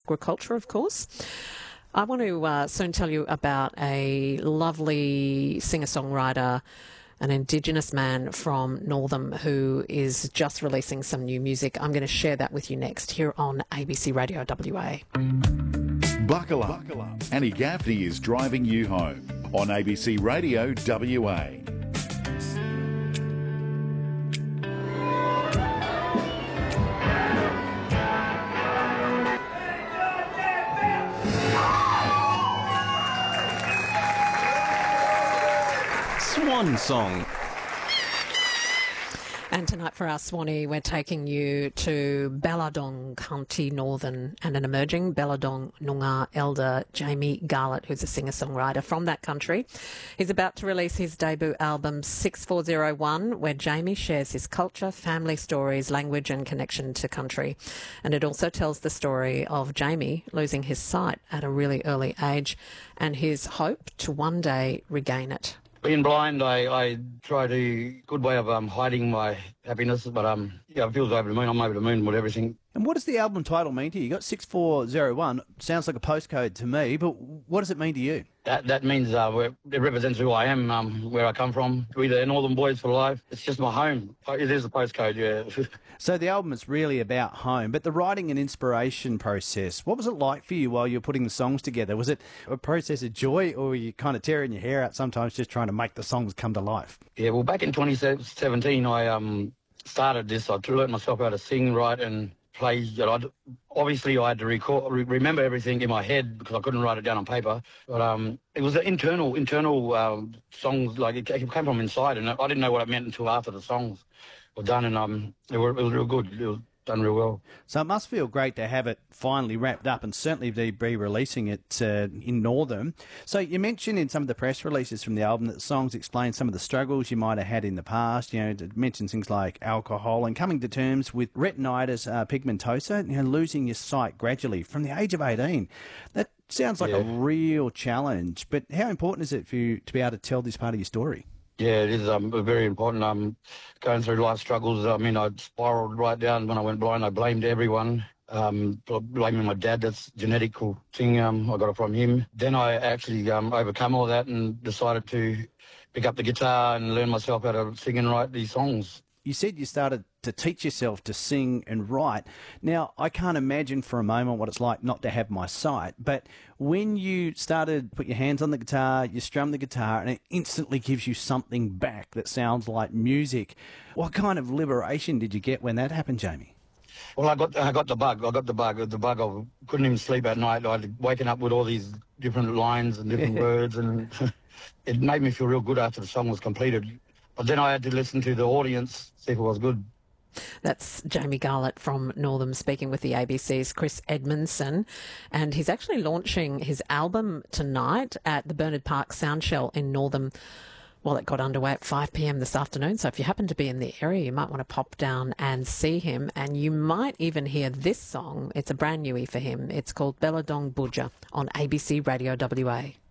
agriculture, of course. I want to soon tell you about a lovely singer-songwriter, an Indigenous man from Northam who is just releasing some new music. I'm going to share that with you next here on ABC Radio WA. Buckle up. Annie Gaffney is driving you home on ABC Radio WA. Swan Song. And tonight for our Swanee, we're taking you to Belladong County Northern and an emerging Belladong Noongar elder, Jamie Garlett, who's a singer-songwriter from that country. He's about to release his debut album 6401, where Jamie shares his culture, family stories, language and connection to country. And it also tells the story of Jamie losing his sight at a really early age and his hope to one day regain it. Being blind, I try to good way of hiding my happiness, but yeah, it feels over the moon. I'm over the moon with everything. And what does the album title mean to you? You got 6401. Sounds like a postcode to me, but what does it mean to you? That means it represents who I am, where I come from. We're the Northern Boys for life. It's just my home. It is a postcode, yeah. So the album is really about home, but the writing and inspiration process, what was it like for you while you were putting the songs together? Was it a process of joy, or were you kind of tearing your hair out sometimes just trying to make the songs come to life? Yeah, well, back in 2017, I started this. I learned myself how to sing, write, and play. Obviously, I had to remember everything in my head because I couldn't write it down on paper. But it was an internal songs. Like it came from inside, and I didn't know what it meant until after the songs were done, and it was real good. It was done real well. So it must feel great to have it finally wrapped up and certainly be releasing it in Northam. So you mentioned in some of the press releases from the album that the songs explain some of the struggles you might have had in the past. You know, to mention things like alcohol and coming to terms with retinitis pigmentosa, you know, losing your sight gradually from the age of 18. That sounds like a real challenge. But how important is it for you to be able to tell this part of your story? Yeah, it is very important. Going through life struggles. I mean, I spiralled right down when I went blind. I blamed everyone, blaming my dad. That's genetical thing. I got it from him. Then I actually overcome all that and decided to pick up the guitar and learn myself how to sing and write these songs. You said you started to teach yourself to sing and write. Now, I can't imagine for a moment what it's like not to have my sight, but when you started to put your hands on the guitar, you strum the guitar, and it instantly gives you something back that sounds like music, what kind of liberation did you get when that happened, Jamie? Well, I got the bug. The bug of couldn't even sleep at night. I'd waken up with all these different lines and different words, and it made me feel real good after the song was completed. But then I had to listen to the audience, see if it was good. That's Jamie Garlett from Northam speaking with the ABC's Chris Edmondson. And he's actually launching his album tonight at the Bernard Park Soundshell in Northam. Well, it got underway at 5 p.m. this afternoon. So if you happen to be in the area, you might want to pop down and see him. And you might even hear this song. It's a brand newie for him. It's called Belladong Budja on ABC Radio WA.